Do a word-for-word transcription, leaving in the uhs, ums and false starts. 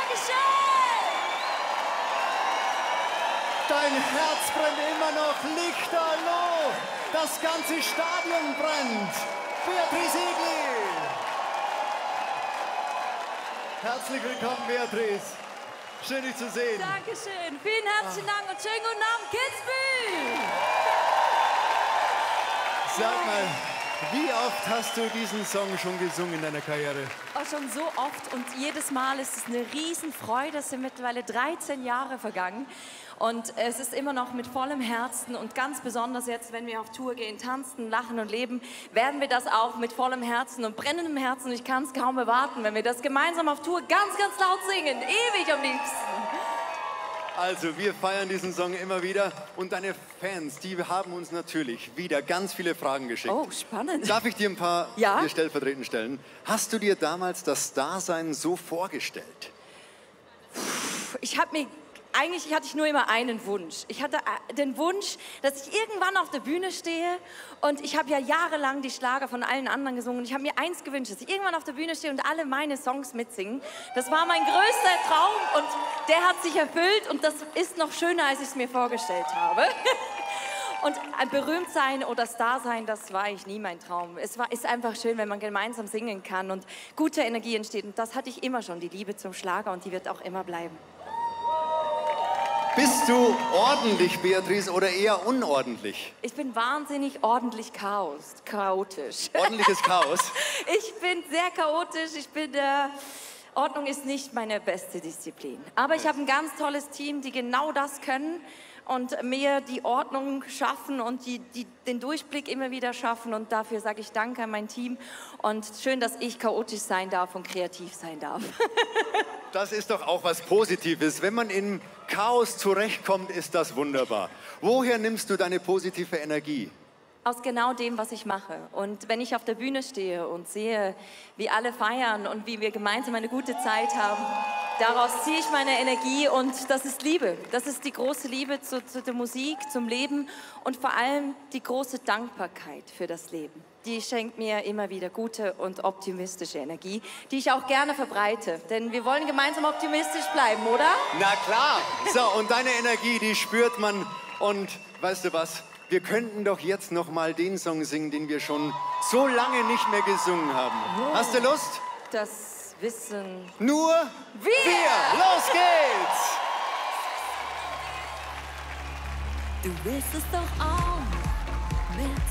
Dankeschön! Dein Herz brennt immer noch lichterloh. Das ganze Stadion brennt. Beatrice Egli. Herzlich willkommen, Beatrice. Schön, dich zu sehen. Dankeschön. Vielen herzlichen Dank und schönen guten Abend, Kitzbühel. Sag mal, wie oft hast du diesen Song schon gesungen in deiner Karriere? Oh, schon so oft und jedes Mal ist es eine Riesenfreude. Es sind mittlerweile dreizehn Jahre vergangen und es ist immer noch mit vollem Herzen und ganz besonders jetzt, wenn wir auf Tour gehen, tanzen, lachen und leben, werden wir das auch mit vollem Herzen und brennendem Herzen. Und ich kann es kaum erwarten, wenn wir das gemeinsam auf Tour ganz, ganz laut singen. Ewig am liebsten. Also, wir feiern diesen Song immer wieder und deine Fans, die haben uns natürlich wieder ganz viele Fragen geschickt. Oh, spannend. Darf ich dir ein paar Ja? hier stellvertretend stellen? Hast du dir damals das Dasein so vorgestellt? Ich habe mir, eigentlich hatte ich nur immer einen Wunsch. Ich hatte den Wunsch, dass ich irgendwann auf der Bühne stehe und ich habe ja jahrelang die Schlager von allen anderen gesungen. Ich habe mir eins gewünscht, dass ich irgendwann auf der Bühne stehe und alle meine Songs mitsingen. Das war mein größter Traum und der hat sich erfüllt und das ist noch schöner, als ich es mir vorgestellt habe. Und ein berühmt sein oder Star sein, das war eigentlich nie mein Traum. Es war, ist einfach schön, wenn man gemeinsam singen kann und gute Energie entsteht. Und das hatte ich immer schon, die Liebe zum Schlager und die wird auch immer bleiben. Bist du ordentlich, Beatrice, oder eher unordentlich? Ich bin wahnsinnig ordentlich Chaos, chaotisch. Ordentliches Chaos? Ich bin sehr chaotisch, ich bin, äh, Ordnung ist nicht meine beste Disziplin. Aber ich habe ein ganz tolles Team, die genau das können und mir die Ordnung schaffen und die, die, den Durchblick immer wieder schaffen. Und dafür sage ich Danke an mein Team und schön, dass ich chaotisch sein darf und kreativ sein darf. Das ist doch auch was Positives. Wenn man im Chaos zurechtkommt, ist das wunderbar. Woher nimmst du deine positive Energie? Aus genau dem, was ich mache. Und wenn ich auf der Bühne stehe und sehe, wie alle feiern und wie wir gemeinsam eine gute Zeit haben, daraus ziehe ich meine Energie und das ist Liebe. Das ist die große Liebe zu, zu der Musik, zum Leben und vor allem die große Dankbarkeit für das Leben. Die schenkt mir immer wieder gute und optimistische Energie, die ich auch gerne verbreite. Denn wir wollen gemeinsam optimistisch bleiben, oder? Na klar. So, und deine Energie, die spürt man. Und weißt du was? Wir könnten doch jetzt noch mal den Song singen, den wir schon so lange nicht mehr gesungen haben. Oh. Hast du Lust? Das wissen Nur wir. wir. Los geht's! Du willst es doch auch mit